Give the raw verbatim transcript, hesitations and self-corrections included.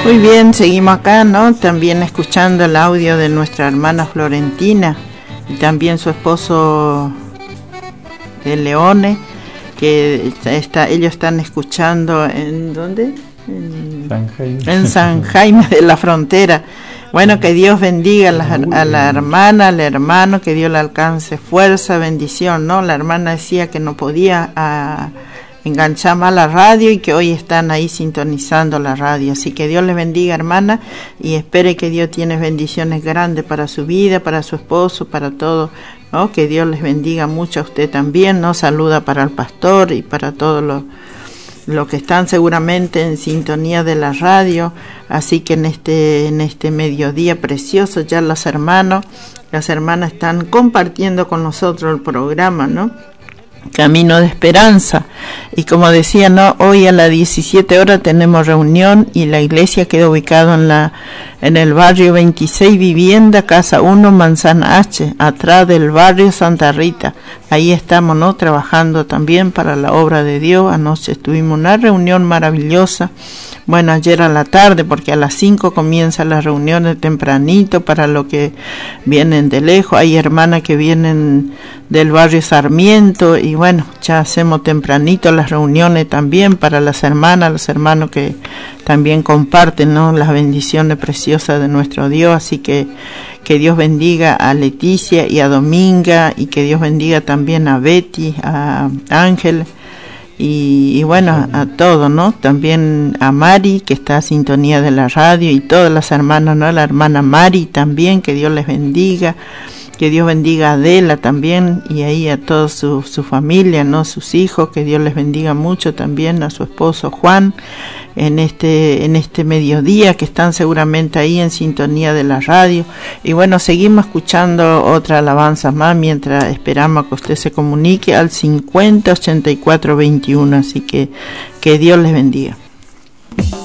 Muy bien, seguimos acá, ¿no? También escuchando el audio de nuestra hermana Florentina y también su esposo de Leone, que está, ellos están escuchando en ¿dónde? En San Jaime, en San Jaime de la Frontera. Bueno, que Dios bendiga a la, a la hermana, al hermano, que Dios le alcance fuerza, bendición, ¿no? La hermana decía que no podía a, enganchar más la radio y que hoy están ahí sintonizando la radio. Así que Dios les bendiga, hermana, y espere que Dios tiene bendiciones grandes para su vida, para su esposo, para todo, ¿no? Que Dios les bendiga mucho a usted también, ¿no? Saluda para el pastor y para todos los los que están seguramente en sintonía de la radio. Así que en este en este mediodía precioso ya los hermanos, las hermanas están compartiendo con nosotros el programa, ¿no? Camino de Esperanza. Y como decía, no, hoy a las diecisiete horas tenemos reunión y la iglesia queda ubicada en la en el barrio veintiséis Vivienda, Casa uno, Manzana H, atrás del barrio Santa Rita. Ahí estamos, ¿no? Trabajando también para la obra de Dios. Anoche tuvimos una reunión maravillosa. Bueno, ayer a la tarde, porque a las cinco comienzan las reuniones tempranito para los que vienen de lejos. Hay hermanas que vienen del barrio Sarmiento y bueno, ya hacemos tempranito las reuniones también para las hermanas, los hermanos que también comparten, ¿no? Las bendiciones preciosas de nuestro Dios. Así que que Dios bendiga a Leticia y a Dominga, y que Dios bendiga también a Betty, a Ángel, y, y bueno, a, a todos, ¿no? También a Mari, que está a sintonía de la radio, y todas las hermanas, ¿no? La hermana Mari también, que Dios les bendiga. Que Dios bendiga a Adela también, y ahí a toda su, su familia, ¿no? Sus hijos, que Dios les bendiga mucho también, a su esposo Juan, en este, en este mediodía, que están seguramente ahí en sintonía de la radio. Y bueno, seguimos escuchando otra alabanza más, mientras esperamos que usted se comunique al cincuenta ochenta y cuatro veintiuno, así que que Dios les bendiga.